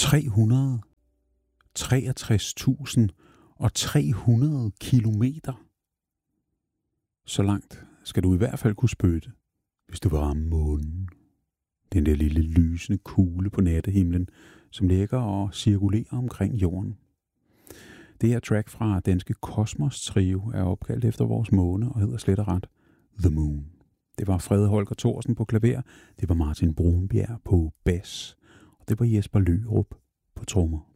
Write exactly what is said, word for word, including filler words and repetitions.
tre hundrede treogtres tusind og tre hundrede kilometer. Så langt skal du i hvert fald kunne spytte, hvis du vil ramme månen. Den der lille lysende kugle på nattehimlen, som ligger og cirkulerer omkring jorden. Det her track fra danske Kosmos Trio er opkaldt efter vores måne og hedder slet og ret The Moon. Det var Frede Holger Thorsen på klaver, det var Martin Brunbjerg på bas, og det var Jesper Lørup på trommer.